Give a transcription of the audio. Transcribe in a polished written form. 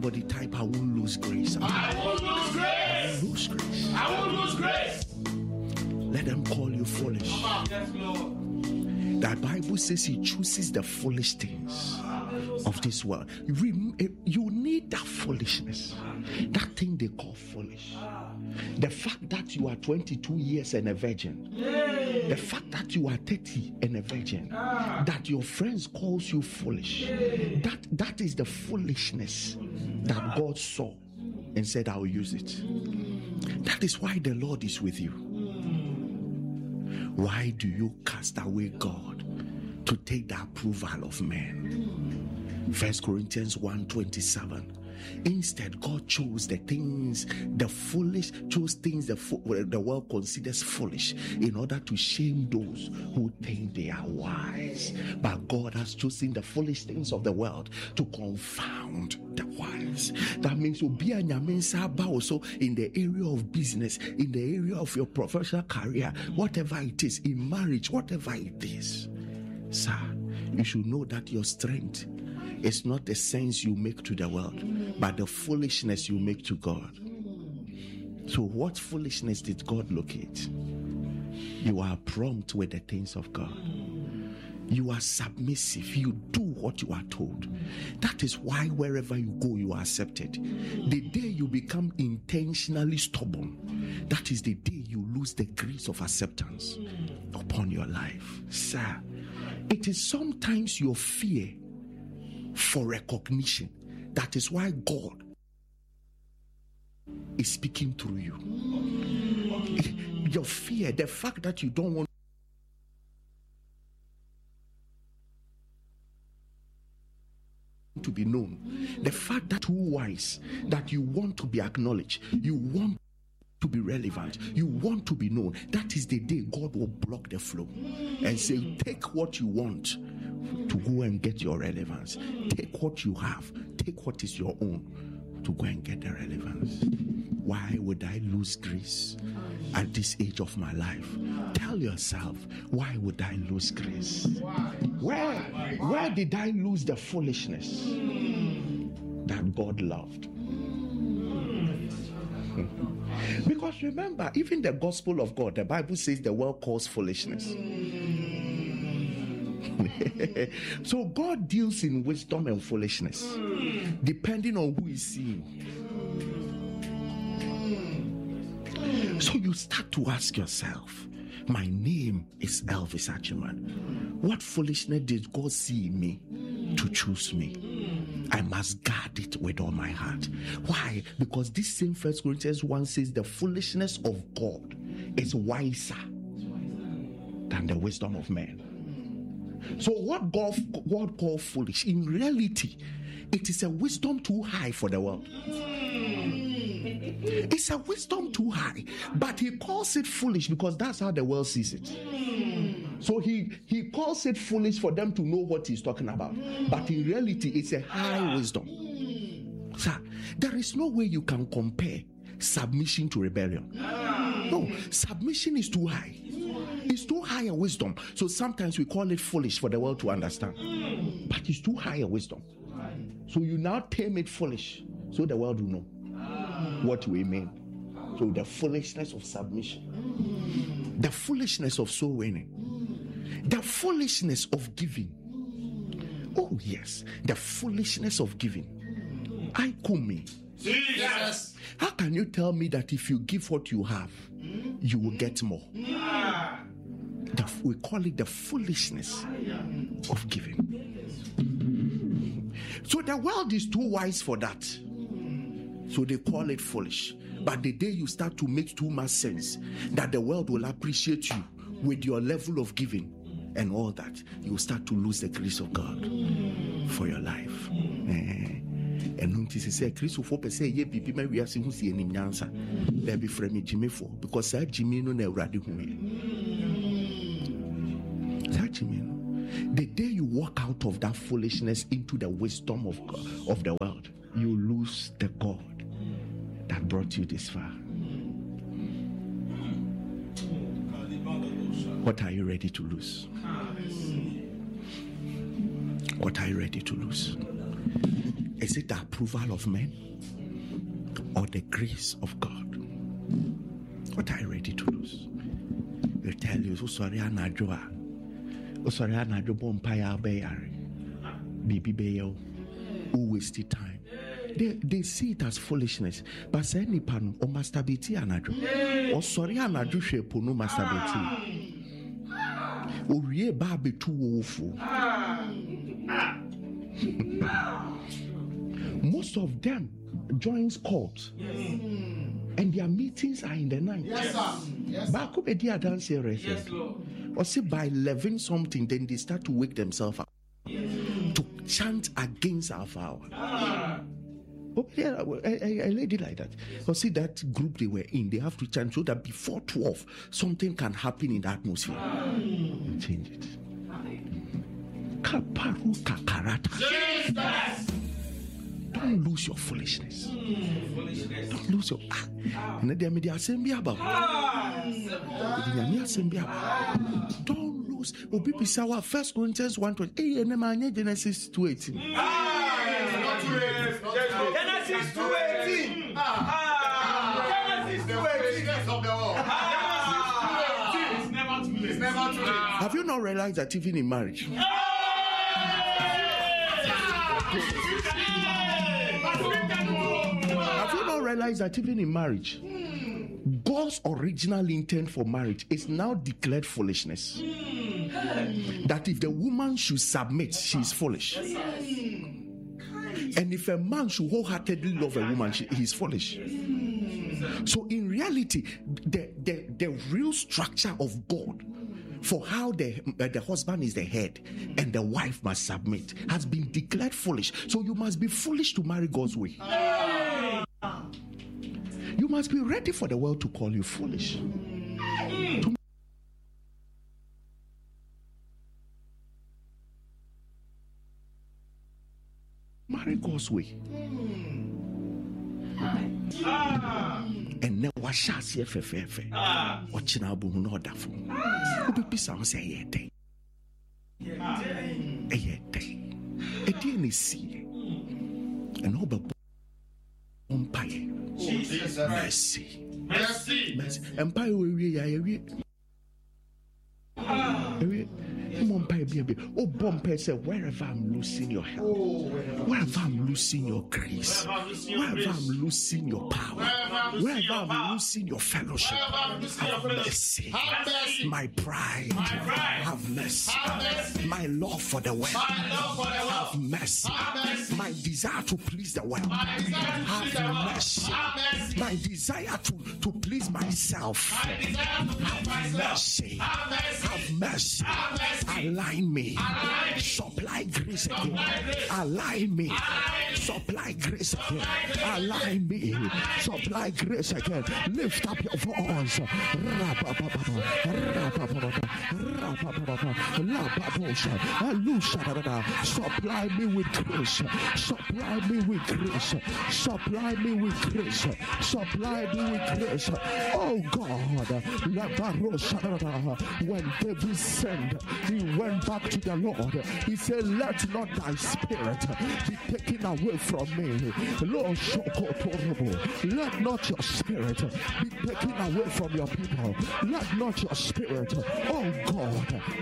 Somebody type, I won't lose grace. I won't lose grace. Lose grace. I won't lose grace. Let them call you foolish. Yes, Lord. The Bible says he chooses the foolish things of this world. You need that foolishness. That thing they call foolish. The fact that you are 22 years and a virgin. The fact that you are 30 and a virgin. That your friends calls you foolish. That is the foolishness that God saw and said, I will use it. That is why the Lord is with you. Why do you cast away God to take the approval of men? 1 Corinthians 1:27. Instead, God chose the things, the foolish, chose things the world considers foolish in order to shame those who think they are wise. But God has chosen the foolish things of the world to confound the wise. That means also in the area of business, in the area of your professional career, whatever it is, in marriage, whatever it is. Sir, you should know that your strength is not the sense you make to the world, but the foolishness you make to God. So what foolishness did God locate? You are prompt with the things of God. You are submissive. You do what you are told. That is why wherever you go, you are accepted. The day you become intentionally stubborn, that is the day you lose the grace of acceptance upon your life. Sir, it is sometimes your fear for recognition. That is why God is speaking through you. Your fear, the fact that you don't want to be known, the fact that you're wise, that you want to be acknowledged, you want to be relevant, you want to be known, that is the day God will block the flow and say, take what you want to go and get your relevance. Take what you have, take what is your own to go and get the relevance. Why would I lose grace at this age of my life? Tell yourself, why would I lose grace? Where did I lose the foolishness that God loved? Because remember, even the gospel of God, the Bible says the world calls foolishness. So God deals in wisdom and foolishness depending on who is seeing. So you start to ask yourself, my name is Elvis Achiman. What foolishness did God see in me to choose me? I must guard it with all my heart. Why? Because this same 1 Corinthians 1 says the foolishness of God is wiser than the wisdom of man. So what God called foolish, in reality, it is a wisdom too high for the world. It's a wisdom too high, but he calls it foolish because that's how the world sees it. So he calls it foolish for them to know what he's talking about. But in reality, it's a high wisdom. Sir, there is no way you can compare submission to rebellion. No, submission is too high. It's too high a wisdom. So sometimes we call it foolish for the world to understand. But it's too high a wisdom. So you now term it foolish so the world will know what we mean. So the foolishness of submission, the foolishness of soul winning, the foolishness of giving. Oh yes, the foolishness of giving. I come. Jesus. How can you tell me that if you give what you have, you will get more? We call it the foolishness of giving. So the world is too wise for that. So they call it foolish. But the day you start to make too much sense, that the world will appreciate you with your level of giving and all that, you will start to lose the grace of God for your life. And notice he said, Christopher per se ye bibi me wiase hu sie nim nyansa. There be frame Jimmy for because that Jimmy no na urade hu ye. That Jimmy no. The day you walk out of that foolishness into the wisdom of God, of the world, you lose the God that brought you this far. What are you ready to lose? What are you ready to lose? Is it the approval of men or the grace of God? What are you ready to lose? They tell you, so sorry, Anajoa. Oh, sorry, Anajo Bompire Bayari. Bibi Bayo. Who wasted time? They see it as foolishness. But say any pan or masturbate Anajo. Oh, sorry, Anajo shape no masturbate. Oh, ye baby too awful. Most of them joins court. And their meetings are in the night. Yes, sir. Yes, Yes, Lord. Or say by 11 something, then they start to wake themselves up to chant against our power. Oh, yeah, a lady like that. Or see that group they were in, they have to chant so that before 12, something can happen in the atmosphere. Change it. Kaparu kakarata. Jesus. Don't lose your foolishness. Don't lose your and then they assembly about. Don't lose. Obibi sawa 1 Corinthians 1:20. Hey, and Genesis 2:18. Genesis 2:18. It's never too late. Have you not realized that even in marriage? Have you not realized that even in marriage, God's original intent for marriage is now declared foolishness? That if the woman should submit, she is foolish. And if a man should wholeheartedly love a woman, he is foolish. So in reality, the real structure of God for how the husband is the head and the wife must submit has been declared foolish. So you must be foolish to marry God's way. You must be ready for the world to call you foolish. Marry God's way. And now what shall see if watching our boom no dafo. Who be sound say a day. A day. A day see. And all but umpire. Mercy. Empire we oh, Bompay said, wherever I'm losing your help, wherever I'm losing your grace, wherever I'm losing your power, wherever I'm losing your fellowship, have mercy. My pride, have mercy. My love for the world, have mercy. My desire to please the world, have mercy. My desire to please myself, have mercy. Have mercy. Align me. Supply grace again. Align me. Supply grace again. Align me. Supply grace again. Lift up your voice. Supply me with grace. Supply me with grace. Supply me with grace. Supply me with grace. Oh God. When David sinned, he went back to the Lord. He said, let not thy spirit be taken away from me. Lord, let not your spirit be taken away from your people. Let not your spirit, oh God,